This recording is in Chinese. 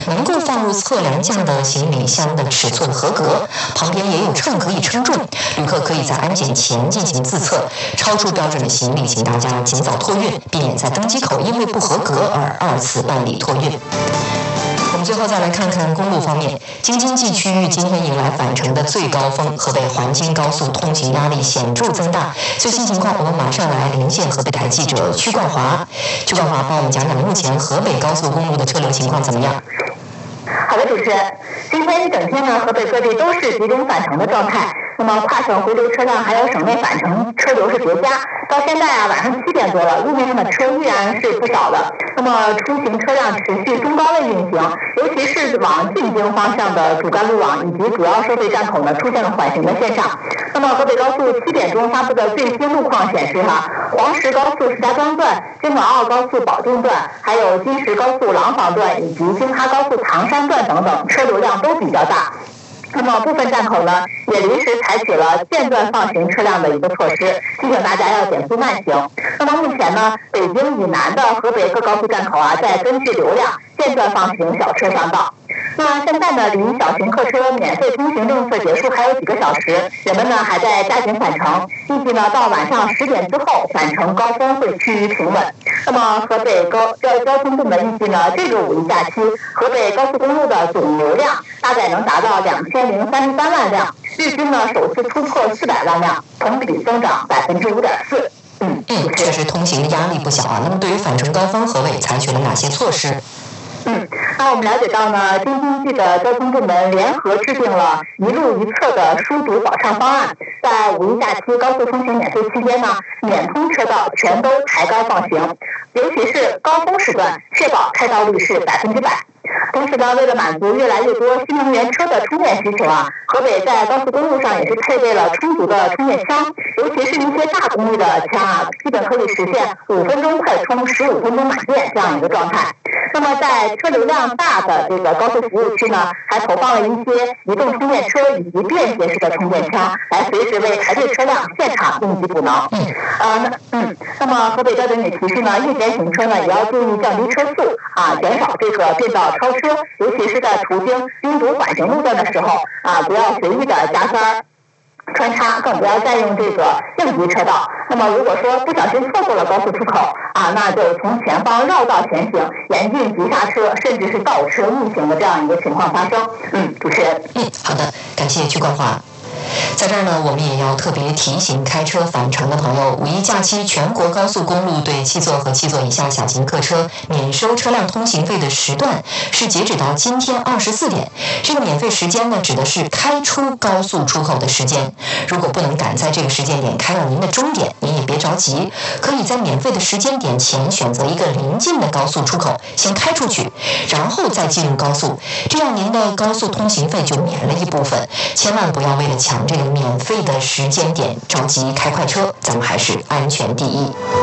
能够放入测量架的行李箱的尺寸合格，旁边也有秤可以称重。旅客可以在安检前进行自测，超出标准的行李，请大家尽早托运，避免在登机口因为不合格而二次办理托运。我们最后再来看看公路方面，京津冀区域今天迎来返程的最高峰，河北环京高速通行压力显著增大。最新情况，我们马上来连线河北台记者曲冠华。曲冠华帮我们讲讲目前河北高速公路的车流情况怎么样？ 好的，主持人，今天一整天呢，河北各地都是集中返程的状态。那么跨省回流车辆还有省内返程车流是叠加，到现在晚上7点多了，路面上的车依然是不少的。那么出行车辆持续中高位运行，尤其是往进京方向的主干路网以及主要收费站口呢，出现了缓行的现象。那么河北高速7点钟发布的最新路况显示黄石高速石家庄段、京广澳高速保定段，还有金石高速廊坊段以及京哈高速唐山段等等，车流量都比较大。那么部分站口呢，也临时采取了间断放行车辆的一个措施，提醒大家要减速慢行。那么目前呢，北京以南的河北各高速站口在根据流量间断放行小车上道。那现在呢，离小型客车免费通行政策结束还有几个小时，人们呢还在加紧返程，预计呢到晚上10点之后，返程高峰会趋于平稳。那么河北交通部门预计呢，这个5一假期，河北高速公路的总流量大概能达到2033万辆，日均呢首次突破400万辆，同比增长5.4%。 确实通行的压力不小啊。那么对于返程高峰，河北采取了哪些措施？ 那我们了解到呢，京津冀的交通部门联合制定了一路一测的疏堵保障方案，在5一假期高速通行免费期间呢，免通车道全都抬高放行，尤其是高峰时段，确保开道率是100%。同时呢，为了满足越来越多新能源车的充电需求河北在高速公路上也是配备了充足的充电枪，尤其是一些大功率的枪基本可以实现5分钟快充15分钟满电这样一个状态。那么在车流量大的这个高速服务区呢，还投放了一些移动充电车以及便携式的充电枪，来随时为排队车辆现场应急补能。那么河北交警也提示呢，夜间行车呢也要注意降低车速减少这个变道超车，尤其是在途经拥堵缓行路段的时候不要随意的加塞穿插，更不要再用这个应急车道。那么如果说不小心错过了高速出口那就从前方绕道前行，严禁急刹车，甚至是倒车逆行的这样一个情况发生。主持人。 好的，感谢曲冠华。在这儿呢，我们也要特别提醒开车返程的朋友，5一假期全国高速公路对7座和7座以下小型客车免收车辆通行费的时段是截止到今天24点。这个免费时间呢，指的是开出高速出口的时间。如果不能赶在这个时间点开到您的终点，您也别着急，可以在免费的时间点前选择一个临近的高速出口先开出去，然后再进入高速，这样您的高速通行费就免了一部分。千万不要为了抢这个免费的时间点着急开快车，咱们还是安全第一。